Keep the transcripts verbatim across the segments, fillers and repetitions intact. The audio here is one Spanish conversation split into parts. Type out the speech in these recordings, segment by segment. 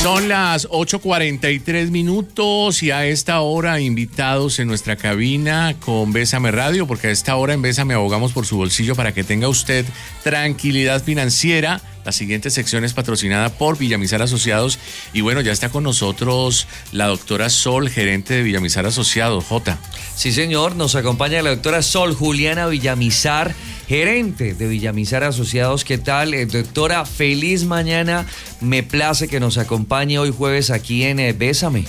Son las ocho cuarenta y tres minutos y a esta hora invitados en nuestra cabina con Bésame Radio, porque a esta hora en Bésame abogamos por su bolsillo para que tenga usted tranquilidad financiera. La siguiente sección es patrocinada por Villamizar Asociados y bueno, ya está con nosotros la doctora Sol, gerente de Villamizar Asociados. Jota. Sí, señor, nos acompaña la doctora Sol Juliana Villamizar, gerente de Villamizar Asociados. ¿Qué tal, eh, doctora? Feliz mañana. Me place que nos acompañe hoy jueves aquí en eh, Bésame.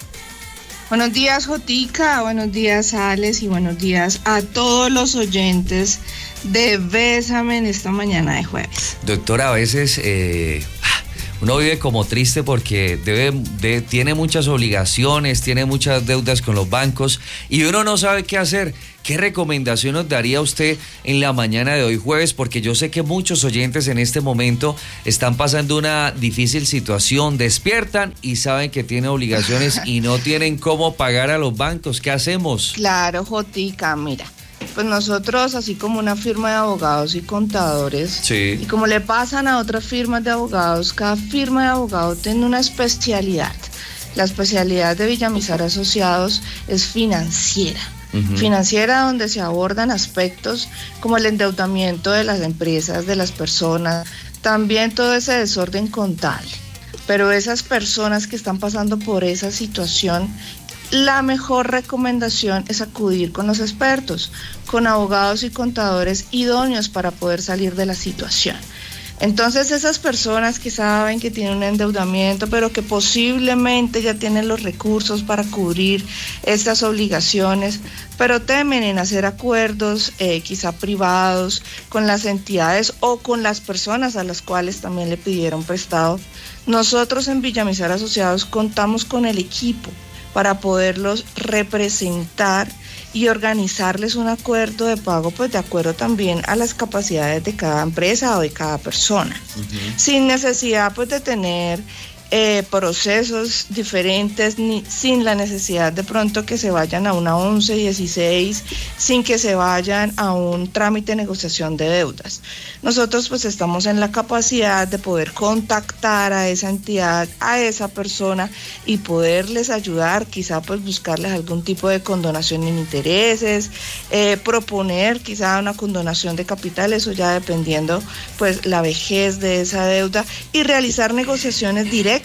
Buenos días, Jotica. Buenos días, Alex. Y buenos días a todos los oyentes de Bésame en esta mañana de jueves. Doctora, a veces eh, uno vive como triste porque debe, de, tiene muchas obligaciones, tiene muchas deudas con los bancos y uno no sabe qué hacer. ¿Qué recomendación nos daría usted en la mañana de hoy jueves? Porque yo sé que muchos oyentes en este momento están pasando una difícil situación, despiertan y saben que tienen obligaciones y no tienen cómo pagar a los bancos. ¿Qué hacemos? Claro, Jotica, mira, pues nosotros, así como una firma de abogados y contadores, sí, y como le pasan a otras firmas de abogados, cada firma de abogados tiene una especialidad. La especialidad de Villamizar Asociados es financiera. Uh-huh. Financiera, donde se abordan aspectos como el endeudamiento de las empresas, de las personas, también todo ese desorden contable. Pero esas personas que están pasando por esa situación, la mejor recomendación es acudir con los expertos, con abogados y contadores idóneos para poder salir de la situación. Entonces, esas personas que saben que tienen un endeudamiento, pero que posiblemente ya tienen los recursos para cubrir estas obligaciones, pero temen en hacer acuerdos, eh, quizá privados, con las entidades o con las personas a las cuales también le pidieron prestado, nosotros en Villamizar Asociados contamos con el equipo para poderlos representar y organizarles un acuerdo de pago, pues de acuerdo también a las capacidades de cada empresa o de cada persona, uh-huh, sin necesidad pues de tener eh, procesos diferentes, ni, sin la necesidad de pronto que se vayan a una once, dieciséis, sin que se vayan a un trámite de negociación de deudas. Nosotros pues estamos en la capacidad de poder contactar a esa entidad, a esa persona y poderles ayudar, quizá pues buscarles algún tipo de condonación en intereses, eh, proponer quizá una condonación de capital, eso ya dependiendo pues la vejez de esa deuda, y realizar negociaciones directas.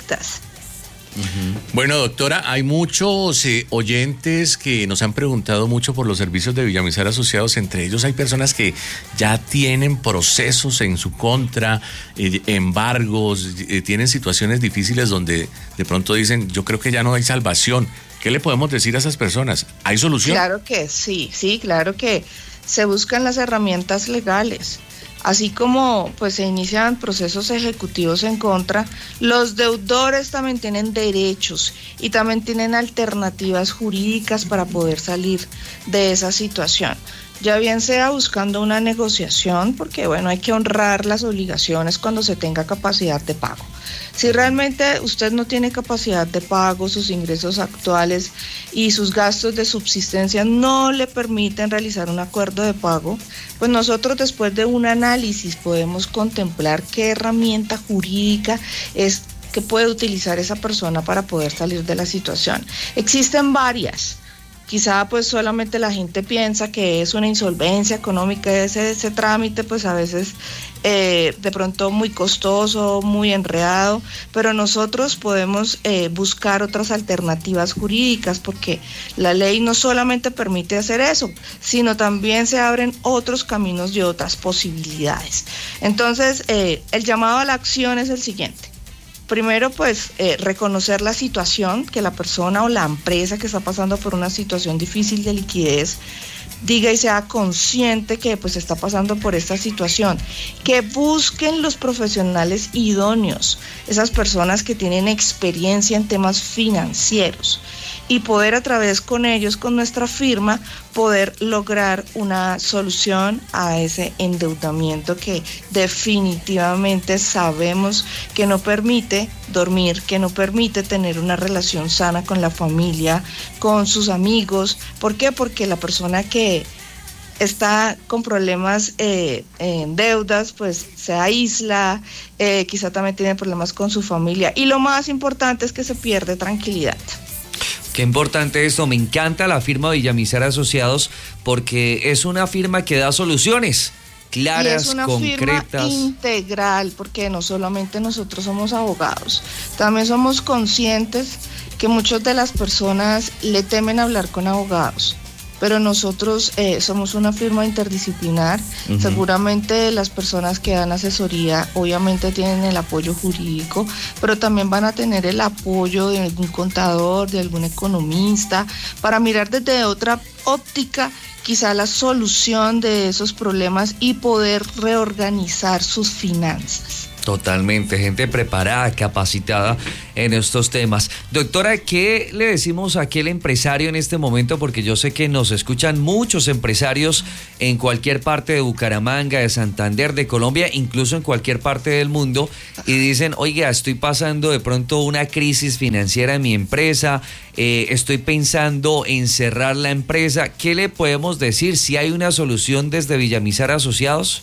Uh-huh. Bueno, doctora, hay muchos eh, oyentes que nos han preguntado mucho por los servicios de Villamizar Asociados. Entre ellos hay personas que ya tienen procesos en su contra, eh, embargos, eh, tienen situaciones difíciles donde de pronto dicen, yo creo que ya no hay salvación. ¿Qué le podemos decir a esas personas? ¿Hay solución? Claro que sí, sí, claro que se buscan las herramientas legales. Así como pues se inician procesos ejecutivos en contra, los deudores también tienen derechos y también tienen alternativas jurídicas para poder salir de esa situación. Ya bien sea buscando una negociación, porque bueno, hay que honrar las obligaciones cuando se tenga capacidad de pago. Si realmente usted no tiene capacidad de pago, sus ingresos actuales y sus gastos de subsistencia no le permiten realizar un acuerdo de pago, pues nosotros después de un análisis podemos contemplar qué herramienta jurídica es que puede utilizar esa persona para poder salir de la situación. Existen varias. Quizá pues solamente la gente piensa que es una insolvencia económica, ese, ese trámite pues a veces eh, de pronto muy costoso, muy enredado, pero nosotros podemos eh, buscar otras alternativas jurídicas porque la ley no solamente permite hacer eso, sino también se abren otros caminos y otras posibilidades. Entonces eh, el llamado a la acción es el siguiente. Primero, pues, eh, reconocer la situación, que la persona o la empresa que está pasando por una situación difícil de liquidez diga y sea consciente que pues está pasando por esta situación, que busquen los profesionales idóneos, esas personas que tienen experiencia en temas financieros, y poder a través con ellos, con nuestra firma, poder lograr una solución a ese endeudamiento que definitivamente sabemos que no permite dormir, que no permite tener una relación sana con la familia, con sus amigos. ¿Por qué? Porque la persona que está con problemas eh, en deudas, pues se aísla, eh, quizá también tiene problemas con su familia, y lo más importante es que se pierde tranquilidad. Qué importante esto, me encanta la firma Villamizar Asociados porque es una firma que da soluciones claras, y es una concretas. Firma integral, porque no solamente nosotros somos abogados, también somos conscientes que muchas de las personas le temen hablar con abogados, pero nosotros eh, somos una firma interdisciplinar. Uh-huh. Seguramente las personas que dan asesoría obviamente tienen el apoyo jurídico, pero también van a tener el apoyo de algún contador, de algún economista, para mirar desde otra óptica quizá la solución de esos problemas y poder reorganizar sus finanzas. Totalmente, gente preparada, capacitada en estos temas. Doctora, ¿qué le decimos a aquel empresario en este momento? Porque yo sé que nos escuchan muchos empresarios en cualquier parte de Bucaramanga, de Santander, de Colombia, incluso en cualquier parte del mundo, y dicen, oiga, estoy pasando de pronto una crisis financiera en mi empresa, eh, estoy pensando en cerrar la empresa. ¿Qué le podemos decir? ¿Si hay una solución desde Villamizar Asociados?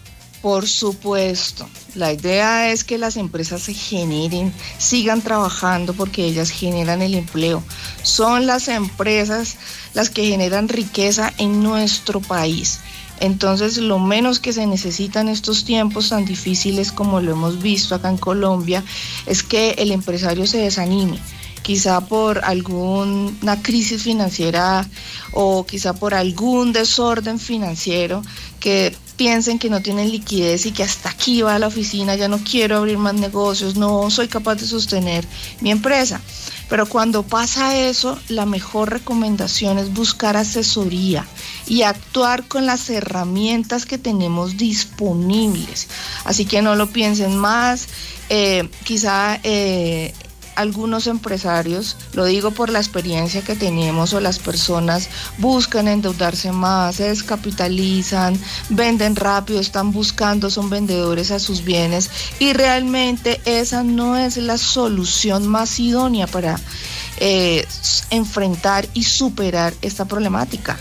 Por supuesto, la idea es que las empresas se generen, sigan trabajando porque ellas generan el empleo. Son las empresas las que generan riqueza en nuestro país. Entonces, lo menos que se necesita en estos tiempos tan difíciles como lo hemos visto acá en Colombia es que el empresario se desanime. Quizá por alguna crisis financiera o quizá por algún desorden financiero, que piensen que no tienen liquidez y que hasta aquí va a la oficina, ya no quiero abrir más negocios, no soy capaz de sostener mi empresa. Pero cuando pasa eso, la mejor recomendación es buscar asesoría y actuar con las herramientas que tenemos disponibles. Así que no lo piensen más, eh, quizá... Eh, Algunos empresarios, lo digo por la experiencia que tenemos, o las personas buscan endeudarse más, se descapitalizan, venden rápido, están buscando, son vendedores a sus bienes, y realmente esa no es la solución más idónea para eh, enfrentar y superar esta problemática.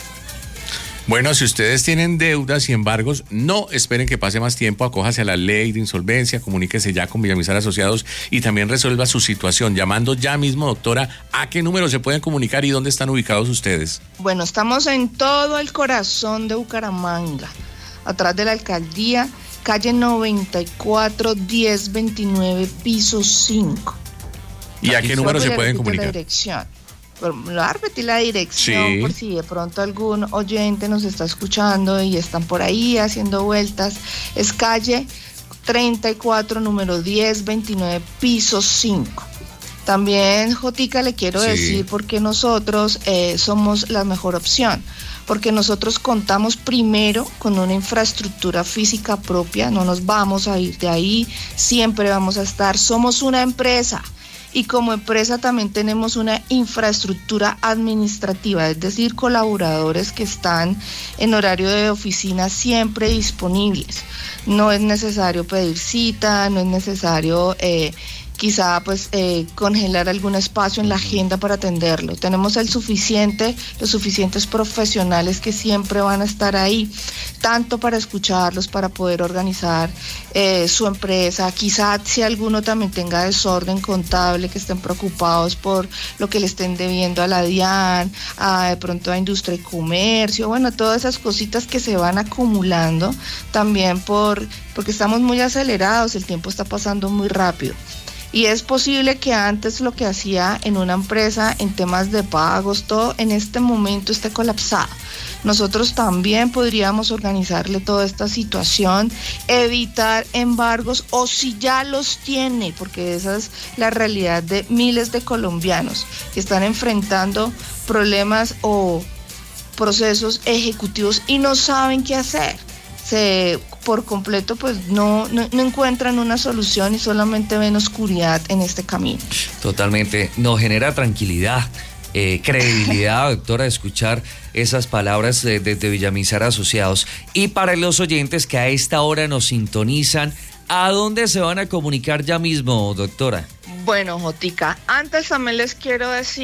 Bueno, si ustedes tienen deudas y embargos, no esperen que pase más tiempo, acójase a la ley de insolvencia, comuníquese ya con Villamizar Asociados y también resuelva su situación, llamando ya mismo, doctora, ¿a qué número se pueden comunicar y dónde están ubicados ustedes? Bueno, estamos en todo el corazón de Bucaramanga, atrás de la alcaldía, calle noventa y cuatro, diez veintinueve, piso cinco. ¿Y a qué número se pueden comunicar? La dirección. Me voy a repetir la dirección, sí, por si de pronto algún oyente nos está escuchando y están por ahí haciendo vueltas. Es calle treinta y cuatro, número diez veintinueve, piso cinco. También, Jotica, le quiero sí. decir por qué nosotros eh, somos la mejor opción. Porque nosotros contamos primero con una infraestructura física propia, no nos vamos a ir de ahí, siempre vamos a estar, somos una empresa. Y como empresa también tenemos una infraestructura administrativa, es decir, colaboradores que están en horario de oficina siempre disponibles. No es necesario pedir cita, no es necesario eh, quizá pues eh, congelar algún espacio en la agenda para atenderlo. Tenemos el suficiente, los suficientes profesionales que siempre van a estar ahí, tanto para escucharlos, para poder organizar eh, su empresa. Quizá si alguno también tenga desorden contable, que estén preocupados por lo que le estén debiendo a la DIAN, a, de pronto a Industria y Comercio, bueno, todas esas cositas que se van acumulando también por porque estamos muy acelerados, el tiempo está pasando muy rápido. Y es posible que antes lo que hacía en una empresa en temas de pagos, todo en este momento esté colapsado. Nosotros también podríamos organizarle toda esta situación, evitar embargos, o si ya los tiene, porque esa es la realidad de miles de colombianos que están enfrentando problemas o procesos ejecutivos y no saben qué hacer. Se, por completo pues no, no, no encuentran una solución y solamente ven oscuridad en este camino. Totalmente, nos genera tranquilidad, eh, credibilidad, doctora, escuchar esas palabras desde de, de Villamizar Asociados. Y para los oyentes que a esta hora nos sintonizan, ¿a dónde se van a comunicar ya mismo, doctora? Bueno, Jotica, antes también les quiero decir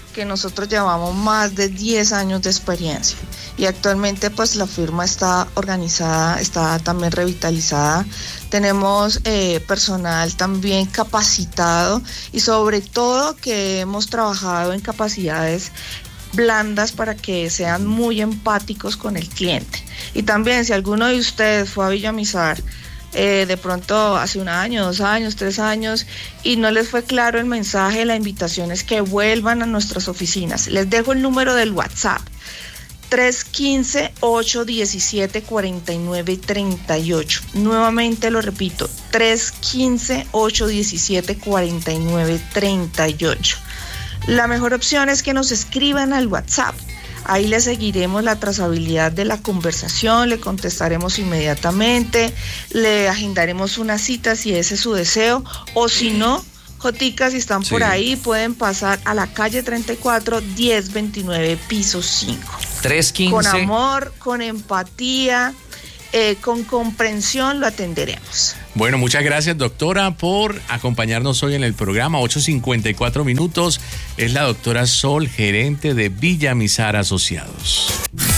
que nosotros llevamos más de diez años de experiencia y actualmente pues la firma está organizada, está también revitalizada. Tenemos eh, personal también capacitado y sobre todo que hemos trabajado en capacidades blandas para que sean muy empáticos con el cliente. Y también si alguno de ustedes fue a Villamizar eh, de pronto hace un año, dos años, tres años y no les fue claro el mensaje, la invitación es que vuelvan a nuestras oficinas. Les dejo el número del WhatsApp tres uno cinco, ocho uno siete, cuatro nueve tres ocho. Nuevamente lo repito, tres uno cinco, ocho uno siete, cuatro nueve tres ocho. La mejor opción es que nos escriban al WhatsApp. Ahí le seguiremos la trazabilidad de la conversación, le contestaremos inmediatamente, le agendaremos una cita si ese es su deseo, o si no, joticas, si están sí. por ahí, pueden pasar a la calle treinta y cuatro, diez veintinueve, piso cinco. tres quince. Con amor, con empatía, eh, con comprensión lo atenderemos. Bueno, muchas gracias, doctora, por acompañarnos hoy en el programa. ocho cincuenta y cuatro minutos. Es la doctora Sol, gerente de Villamizar Asociados.